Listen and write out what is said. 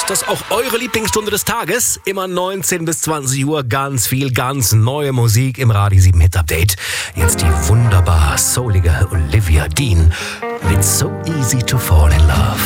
Ist das auch eure Lieblingsstunde des Tages? Immer 19 bis 20 Uhr ganz viel, ganz neue Musik im Radio 7 Hit Update. Jetzt die wunderbar soulige Olivia Dean mit So Easy to Fall in Love.